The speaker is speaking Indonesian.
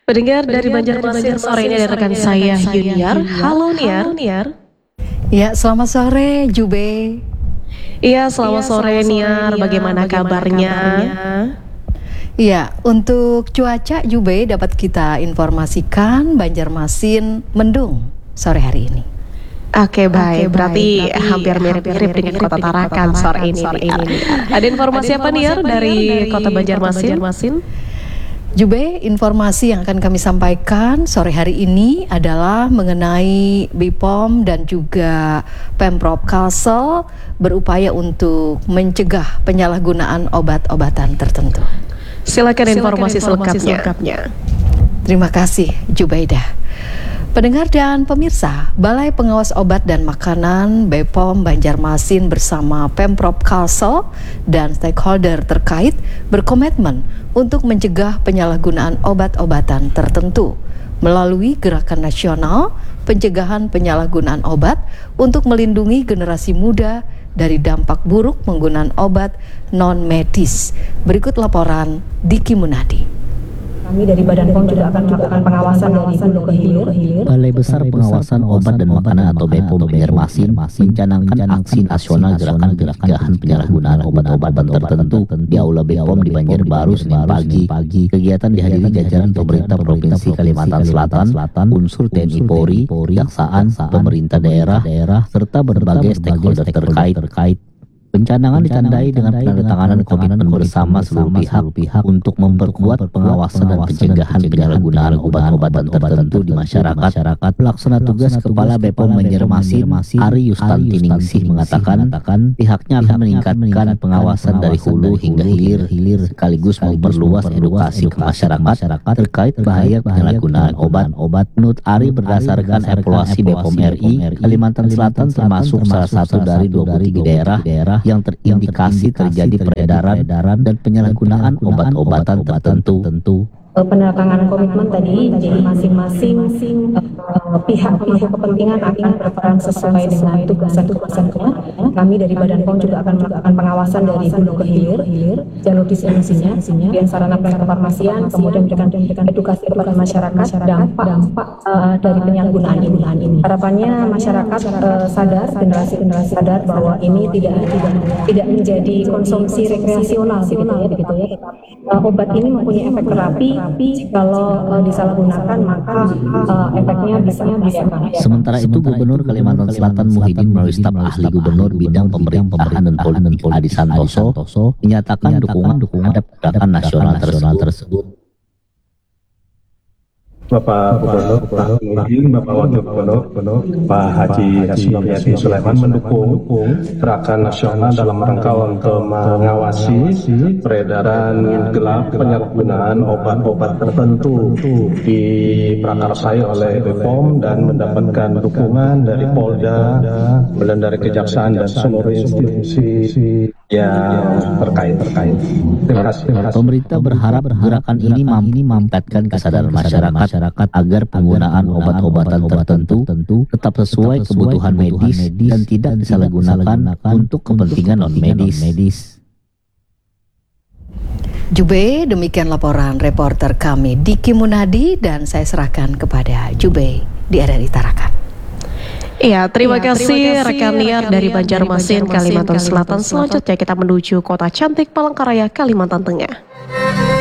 Pendengar dari Banjarmasin sore ini ada rekan saya Yuniar. Halo Niar. Ya, selamat sore Jube. Iya, selamat sore Niar. Bagaimana kabarnya? Ya, untuk cuaca Jube dapat kita informasikan Banjarmasin mendung sore hari ini. Oke, baik. Berarti hampir mirip-mirip dengan Kota Tarakan sore ini. Ada informasi apa Niar dari Kota Banjarmasin? Jube, informasi yang akan kami sampaikan sore hari ini adalah mengenai BPOM dan juga Pemprov Kalsel berupaya untuk mencegah penyalahgunaan obat-obatan tertentu. Silakan informasi selengkapnya. Terima kasih, Jubaidah. Pendengar dan pemirsa, Balai Pengawas Obat dan Makanan BPOM Banjarmasin bersama Pemprov Kalsel dan stakeholder terkait berkomitmen untuk mencegah penyalahgunaan obat-obatan tertentu melalui Gerakan Nasional Pencegahan Penyalahgunaan Obat untuk melindungi generasi muda dari dampak buruk penggunaan obat non-medis. Berikut laporan Diki Munadi. Kami dari Badan POM juga akan melakukan pengawasan dari hulu ke hilir. Balai Besar Pengawasan Obat dan Makanan atau BPOM Banjarmasin mencanangkan aksi nasional gerakan pencegahan penyalahgunaan obat-obatan tertentu di Aula BPOM di Banjarbaru Senin pagi. Kegiatan dihadiri jajaran pemerintah Provinsi Kalimantan Selatan, unsur TNI Polri, Kejaksaan, pemerintah daerah, serta berbagai stakeholder terkait. Pencanangan ditandai dengan penandatanganan komitmen bersama seluruh pihak untuk memperkuat pengawasan dan pencegahan penyalahgunaan obat-obatan tertentu di masyarakat. Pelaksana tugas Kepala BPOM Banjarmasin Ari Yustanti Ningsih mengatakan pihaknya akan meningkatkan pengawasan dari hulu hingga hilir sekaligus memperluas edukasi ke masyarakat terkait bahaya penyalahgunaan obat. Menurut Ari, berdasarkan evaluasi BPOM RI, Kalimantan Selatan termasuk salah satu dari 23 daerah yang terindikasi terjadi peredaran dan penyalahgunaan obat-obatan tertentu. Penandatanganan komitmen tadi, jadi masing-masing pihak kepentingan akan berperan sesuai dengan tugasan-tugasannya. Kami dari Badan POM juga akan melakukan pengawasan dari hulu ke hilir, jalur distribusinya, dan sarana kefarmasian, kemudian memberikan edukasi kepada masyarakat dampak dari penyalahgunaan ini. Harapannya masyarakat sadar, generasi sadar bahwa ini tidak menjadi konsumsi rekreasional begitu ya. Obat ini mempunyai efek terapi. Kalau disalahgunakan maka efeknya bisa membahayakan. Sementara itu Gubernur Kalimantan Selatan Muhyiddin melalui staf ahli Gubernur bidang pemerintahan dan politik Adi Santoso menyatakan dukungan terhadap gerakan nasional tersebut. Bapak Gubernur, Pak Muhyiddin, Bapak Wakil Gubernur, Pak Haji Hasyim Yassin Sulaiman mendukung gerakan nasional dalam rangka untuk mengawasi peredaran gelap penyalahgunaan obat-obat tertentu diprakarsai oleh BPOM dan mendapatkan dukungan dari Polda, kemudian dari Kejaksaan dan seluruh institusi yang terkait. Terima kasih. Pemerintah berharap gerakan ini mampu meningkatkan kesadaran masyarakat agar penggunaan obat-obatan tertentu tetap sesuai kebutuhan medis dan tidak disalahgunakan untuk kepentingan non-medis. Jube, demikian laporan reporter kami Diki Munadi dan saya serahkan kepada Jube di RRI Tarakan. Iya, terima kasih rekan Niar dari Banjarmasin, Kalimantan Selatan. Selanjutnya kita menuju Kota Cantik Palangkaraya, Kalimantan Tengah.